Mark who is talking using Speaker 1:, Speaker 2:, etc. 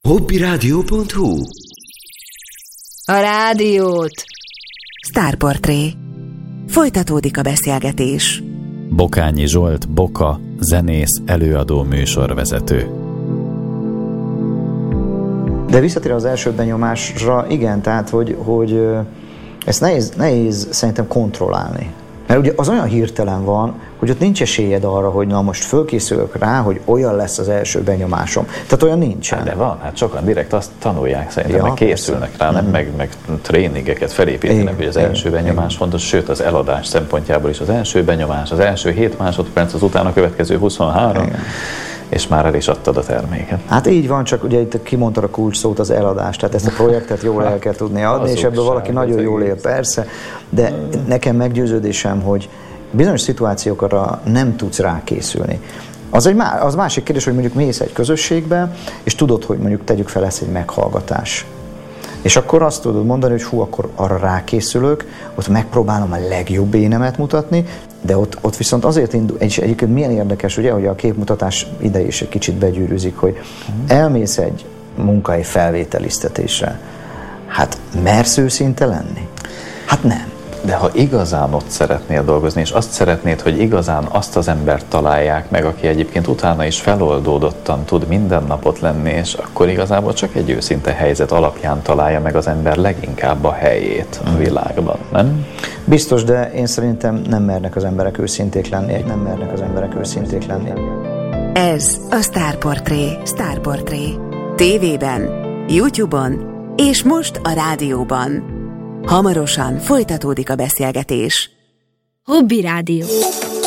Speaker 1: Hobbiradio.hu.
Speaker 2: A rádiót.
Speaker 3: Sztárportré. Folytatódik a beszélgetés.
Speaker 4: Bokányi Zsolt, Boka, zenész, előadó, műsorvezető.
Speaker 5: De visszatérve az első benyomásra, igen, tehát, hogy ezt nehéz szerintem kontrollálni. Mert ugye az olyan hirtelen van, hogy ott nincs esélyed arra, hogy na most fölkészülök rá, hogy olyan lesz az első benyomásom. Tehát olyan nincsen.
Speaker 4: De van, hát sokan direkt azt tanulják szerintem, meg készülnek rá, nem, meg tréningeket felépítenek, hogy az első benyomás fontos, sőt az eladás szempontjából is az első benyomás, az első 7 másodperc, az utána következő 23, igen. És már el is adtad a terméket.
Speaker 5: Hát így van, csak ugye itt kimondtad a kulcs szót, az eladás, tehát ezt a projektet jól el kell tudni adni, és ebből valaki nagyon jól él, persze, de nekem meggyőződésem, hogy bizonyos szituációkra nem tudsz rákészülni. Az másik kérdés, hogy mondjuk mész egy közösségbe, és tudod, hogy mondjuk tegyük fel, lesz egy meghallgatás. És akkor azt tudod mondani, hogy akkor arra rákészülök, ott megpróbálom a legjobb énemet mutatni, de ott viszont azért indul, és egyébként milyen érdekes, ugye, hogy a képmutatás ide is egy kicsit begyűrűzik, hogy elmész egy munkai felvételiztetésre. Hát mersz őszinte lenni? Hát nem.
Speaker 4: De ha igazán ott szeretnél dolgozni, és azt szeretnéd, hogy igazán azt az embert találják meg, aki egyébként utána is feloldódottan tud mindennapot lenni, és akkor igazából csak egy őszinte helyzet alapján találja meg az ember leginkább a helyét a világban, nem?
Speaker 5: Biztos, de én szerintem nem mernek az emberek őszinték lenni.
Speaker 3: Ez a Sztárportré. Sztárportré. TV-ben, YouTube-on és most a rádióban. Hamarosan folytatódik a beszélgetés.
Speaker 2: Hobby Rádió.